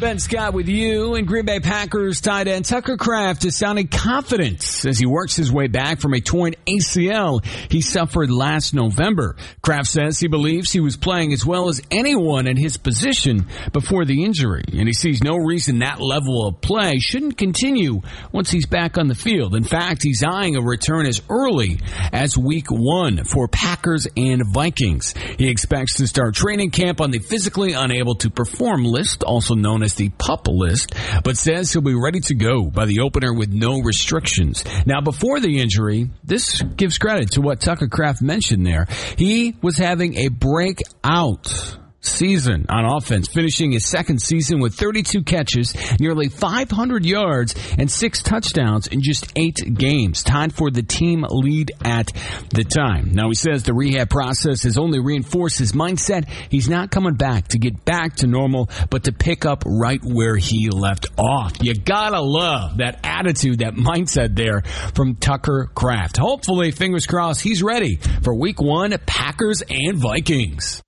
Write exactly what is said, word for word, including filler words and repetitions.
Ben Scott with you. And Green Bay Packers tight end Tucker Kraft is sounding confident as he works his way back from a torn A C L he suffered last November. Kraft says he believes he was playing as well as anyone in his position before the injury, and he sees no reason that level of play shouldn't continue once he's back on the field. In fact, he's eyeing a return as early as week one for Packers and Vikings. He expects to start training camp on the physically unable to perform list, also known as the PUP list, but says he'll be ready to go by the opener with no restrictions. Now, before the injury, this gives credit to what Tucker Kraft mentioned there. He was having a breakout season on offense, finishing his second season with thirty-two catches, nearly five hundred yards, and six touchdowns in just eight games, tied for the team lead at the time. Now, he says the rehab process has only reinforced his mindset. He's not coming back to get back to normal, but to pick up right where he left off. You gotta love that attitude, that mindset there from Tucker Kraft. Hopefully, fingers crossed, he's ready for week one, Packers and Vikings.